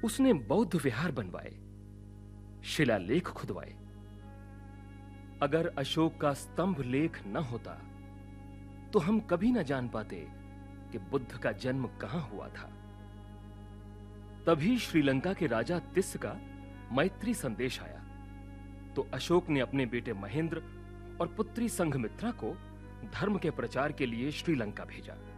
उसने बौद्ध विहार बनवाए, शिलालेख खुदवाए। अगर अशोक का स्तंभ लेख न होता तो हम कभी न जान पाते कि बुद्ध का जन्म कहां हुआ था। तभी श्रीलंका के राजा तिस्स का मैत्री संदेश आया तो अशोक ने अपने बेटे महेंद्र और पुत्री संघमित्रा को धर्म के प्रचार के लिए श्रीलंका भेजा।